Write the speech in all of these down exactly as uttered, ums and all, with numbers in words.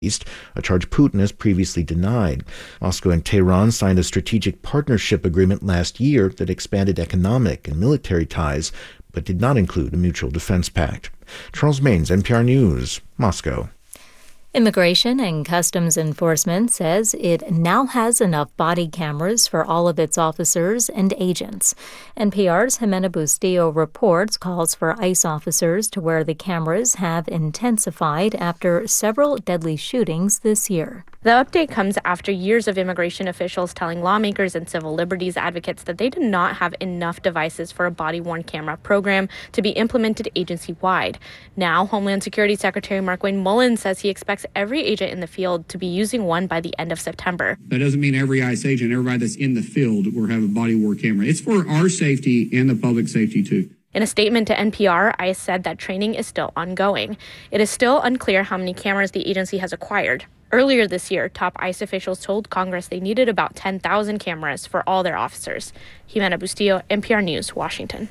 East, a charge Putin has previously denied. Moscow and Tehran signed a strategic partnership agreement last year that expanded economic and military ties, but did not include a mutual defense pact. Charles Maines, N P R News, Moscow. Immigration and Customs Enforcement says it now has enough body cameras for all of its officers and agents. N P R's Jimena Bustillo reports calls for ICE officers to wear the cameras have intensified after several deadly shootings this year. The update comes after years of immigration officials telling lawmakers and civil liberties advocates that they did not have enough devices for a body-worn camera program to be implemented agency-wide. Now, Homeland Security Secretary Markwayne Mullin says he expects every agent in the field to be using one by the end of September. That doesn't mean every ICE agent, everybody that's in the field will have a body-worn camera. It's for our safety and the public safety, too. In a statement to N P R, ICE said that training is still ongoing. It is still unclear how many cameras the agency has acquired. Earlier this year, top ICE officials told Congress they needed about ten thousand cameras for all their officers. Jimena Bustillo, N P R News, Washington.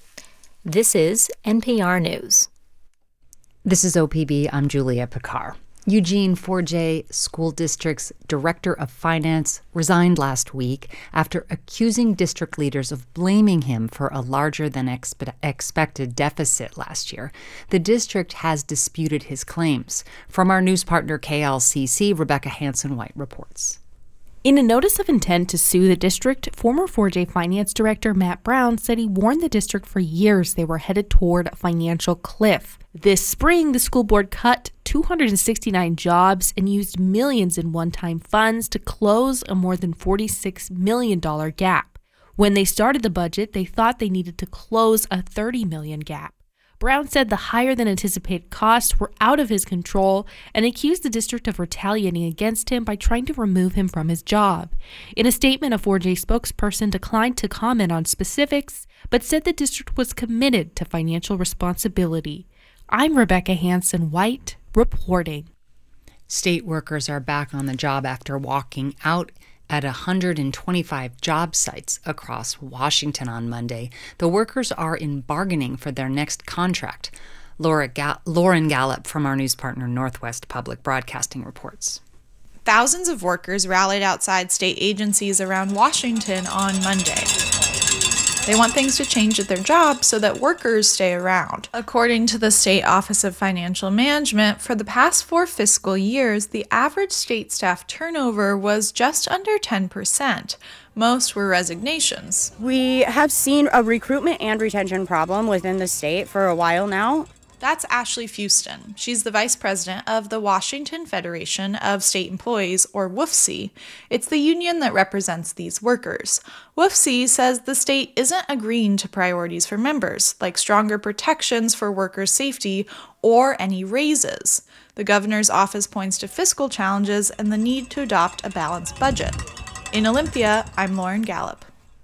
This is N P R News. This is O P B. I'm Julia Picard. Eugene Forget School District's Director of Finance resigned last week after accusing district leaders of blaming him for a larger than expe- expected deficit last year. The district has disputed his claims. From our news partner K L C C, Rebecca Hanson-White reports. In a notice of intent to sue the district, former Forget Finance Director Matt Brown said he warned the district for years they were headed toward a financial cliff. This spring, the school board cut two hundred sixty-nine jobs and used millions in one-time funds to close a more than forty-six million dollars gap. When they started the budget, they thought they needed to close a thirty million dollars gap. Brown said the higher-than-anticipated costs were out of his control and accused the district of retaliating against him by trying to remove him from his job. In a statement, a Forget spokesperson declined to comment on specifics, but said the district was committed to financial responsibility. I'm Rebecca Hanson-White, reporting. State workers are back on the job after walking out at one hundred twenty-five job sites across Washington on Monday. The workers are in bargaining for their next contract. Laura Ga- Lauren Gallup from our news partner Northwest Public Broadcasting reports. Thousands of workers rallied outside state agencies around Washington on Monday. They want things to change at their jobs so that workers stay around. According to the State Office of Financial Management, for the past four fiscal years, the average state staff turnover was just under ten percent. Most were resignations. We have seen a recruitment and retention problem within the state for a while now. That's Ashley Fuston. She's the vice president of the Washington Federation of State Employees, or W F C. It's the union that represents these workers. W F C says the state isn't agreeing to priorities for members, like stronger protections for workers' safety or any raises. The governor's office points to fiscal challenges and the need to adopt a balanced budget. In Olympia, I'm Lauren Gallup.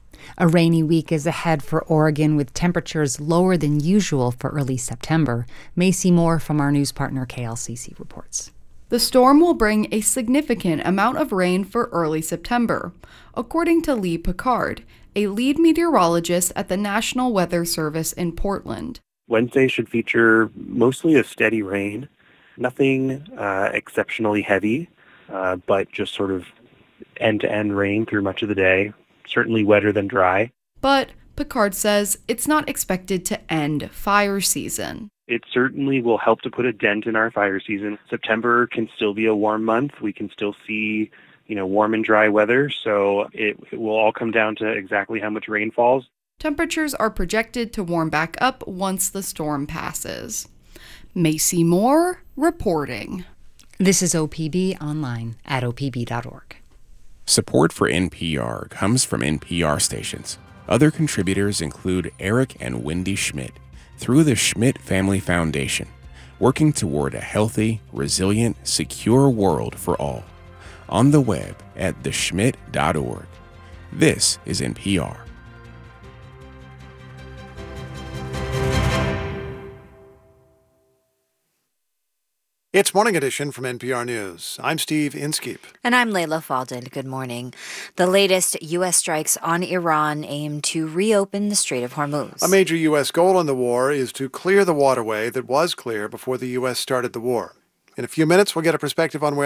A rainy week is ahead for Oregon with temperatures lower than usual for early September. Macy Moore from our news partner K L C C reports. The storm will bring a significant amount of rain for early September, according to Lee Picard, a lead meteorologist at the National Weather Service in Portland. Wednesday should feature mostly a steady rain, nothing uh, exceptionally heavy, uh, but just sort of end-to-end rain through much of the day. Certainly wetter than dry. But Picard says it's not expected to end fire season. It certainly will help to put a dent in our fire season. September can still be a warm month. We can still see, you know, warm and dry weather. So it, it will all come down to exactly how much rain falls. Temperatures are projected to warm back up once the storm passes. Macy Moore reporting. This is O P B online at O P B dot org. Support for N P R comes from N P R stations. Other contributors include Eric and Wendy Schmidt through the Schmidt Family Foundation, working toward a healthy, resilient, secure world for all. On the web at the schmidt dot org. This is N P R. It's Morning Edition from N P R News. I'm Steve Inskeep. And I'm Layla Falden. Good morning. The latest U S strikes on Iran aim to reopen the Strait of Hormuz. A major U S goal in the war is to clear the waterway that was clear before the U S started the war. In a few minutes, we'll get a perspective on where